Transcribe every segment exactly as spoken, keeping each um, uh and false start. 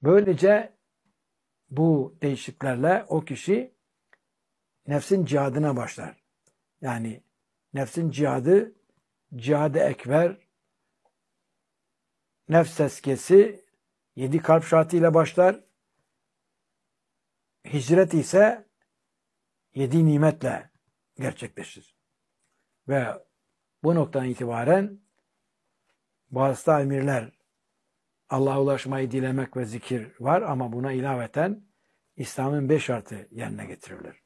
Böylece bu değişikliklerle o kişi nefsin cihadına başlar. Yani nefsin cihadı, cihad-ı ekber, nefs tezkiyesi yedi kalp şartıyla başlar. Hicret ise yedi nimetle gerçekleşir. Ve bu noktadan itibaren bazı emirler, Allah'a ulaşmayı dilemek ve zikir var ama buna ilaveten İslam'ın beş şartı yerine getirilir.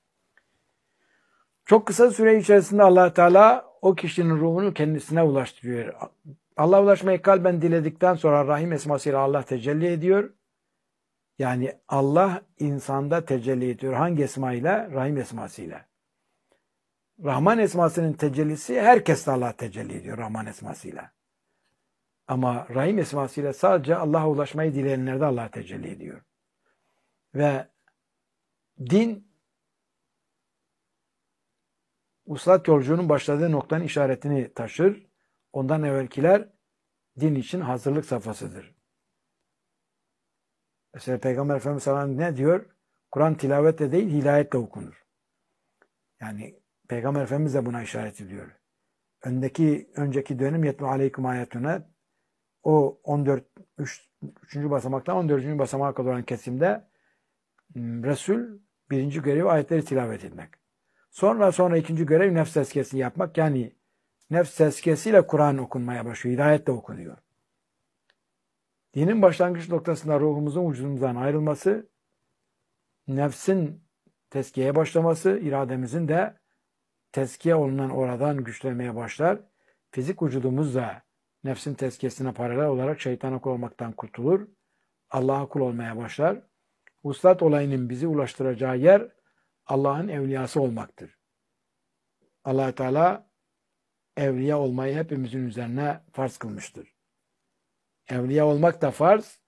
Çok kısa süre içerisinde Allah Teala o kişinin ruhunu kendisine ulaştırıyor. Allah'a ulaşmayı kalben diledikten sonra Rahim esmasıyla Allah tecelli ediyor. Yani Allah insanda tecelli ediyor. Hangi esmayla? Rahim esmasıyla. Rahman esmasının tecellisi herkeste Allah tecelli ediyor Rahman esmasıyla. Ama Rahim esmasıyla sadece Allah'a ulaşmayı dileyenlerde Allah tecelli ediyor. Ve din vuslat yolculuğunun başladığı noktanın işaretini taşır. Ondan evvelkiler din için hazırlık safhasıdır. Mesela Peygamber Efendimiz sallallahu aleyhi ve sellem ne diyor? Kur'an tilavetle değil, hidayetle okunur. Yani Peygamber Efendimiz de buna işaret ediyor. Öndeki, önceki dönem yetme aleyküm ayetüne o on dört, üç, üçüncü basamaktan on dördüncü basamağa kadar olan kesimde Resul birinci görevi ayetleri tilavet etmek. Sonra sonra ikinci görev nefs tezkiyesi yapmak. Yani nefs tezkiyesiyle Kur'an okunmaya başlıyor. Hidayetle okunuyor. Dinin başlangıç noktasında ruhumuzun vücudumuzdan ayrılması, nefsin tezkiyeye başlaması, irademizin de tezkiye olunan oradan güçlenmeye başlar. Fizik vücudumuz da nefsin tezkiyesine paralel olarak şeytana kul olmaktan kurtulur. Allah'a kul olmaya başlar. Vuslat olayının bizi ulaştıracağı yer Allah'ın evliyası olmaktır. Allah Teala evliya olmayı hepimizin üzerine farz kılmıştır. Evliya olmak da farz,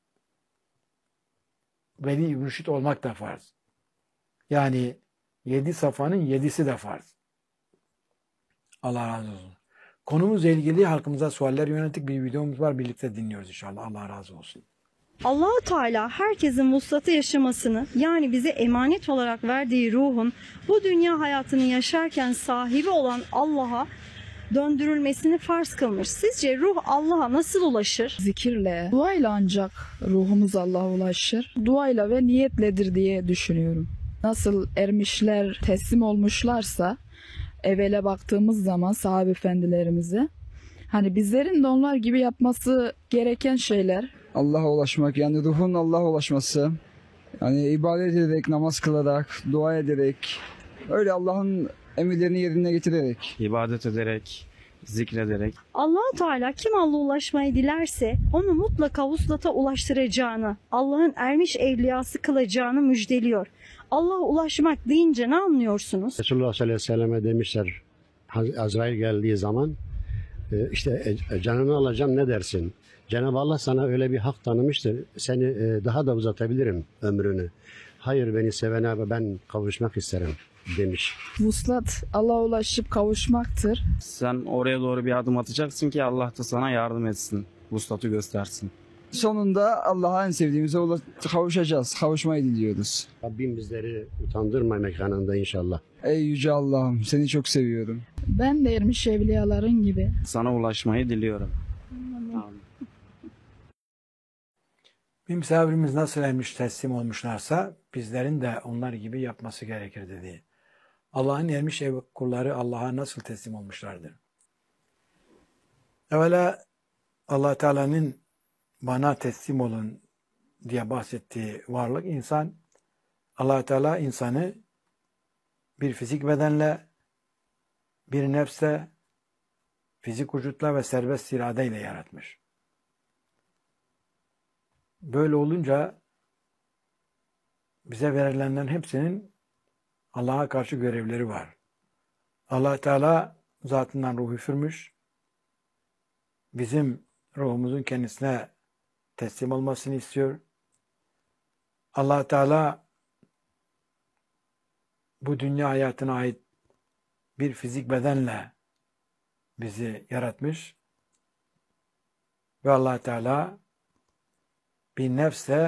veli mürşid olmak da farz. Yani yedi safanın yedisi de farz. Allah razı olsun. Konumuzla ilgili halkımıza sualler yönelik bir videomuz var. Birlikte dinliyoruz inşallah. Allah razı olsun. Allah-u Teala herkesin vuslatı yaşamasını, yani bize emanet olarak verdiği ruhun bu dünya hayatını yaşarken sahibi olan Allah'a döndürülmesini farz kılmış. Sizce ruh Allah'a nasıl ulaşır? Zikirle, duayla ancak ruhumuz Allah'a ulaşır. Duayla ve niyetledir diye düşünüyorum. Nasıl ermişler teslim olmuşlarsa evvele baktığımız zaman sahabe efendilerimize, hani bizlerin de onlar gibi yapması gereken şeyler. Allah'a ulaşmak, yani ruhun Allah'a ulaşması, yani ibadet ederek, namaz kılarak, dua ederek, öyle Allah'ın emirlerini yerine getirerek, ibadet ederek, zikrederek. Allah-u Teala kim Allah'a ulaşmayı dilerse onu mutlaka vuslata ulaştıracağını, Allah'ın ermiş evliyası kılacağını müjdeliyor. Allah'a ulaşmak deyince ne anlıyorsunuz? Resulullah sallallahu aleyhi ve selleme demişler, Azrail geldiği zaman işte canını alacağım ne dersin? Cenab-ı Allah sana öyle bir hak tanımıştır. Seni daha da uzatabilirim ömrünü. Hayır, beni sevene ben kavuşmak isterim demiş. Vuslat Allah'a ulaşıp kavuşmaktır. Sen oraya doğru bir adım atacaksın ki Allah da sana yardım etsin. Vuslatı göstersin. Sonunda Allah'a en sevdiğimize kavuşacağız. Kavuşmayı diliyoruz. Rabbim bizleri utandırma mekanında inşallah. Ey Yüce Allah'ım, seni çok seviyorum. Ben de ermiş evliyaların gibi sana ulaşmayı diliyorum. Bir misafirimiz nasıl ermiş teslim olmuşlarsa bizlerin de onlar gibi yapması gerekir dedi. Allah'ın ermiş ev kulları Allah'a nasıl teslim olmuşlardır? Evvela Allah Teala'nın bana teslim olun diye bahsettiği varlık insan. Allah Teala insanı bir fizik bedenle, bir nefsle, fizik vücutla ve serbest iradeyle yaratmış. Böyle olunca bize verilenlerin hepsinin Allah'a karşı görevleri var. Allah Teala zatından ruh üfürmüş. Bizim ruhumuzun kendisine teslim olmasını istiyor. Allah Teala bu dünya hayatına ait bir fizik bedenle bizi yaratmış. Ve Allah Teala bir nefse